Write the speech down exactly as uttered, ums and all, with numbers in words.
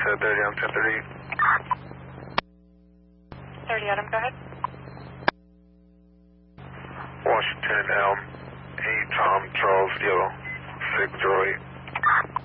uh, thirty Adam, ten thirty. thirty Adam, go ahead. Washington Elm, eight Tom Charles Yellow, six zero eight.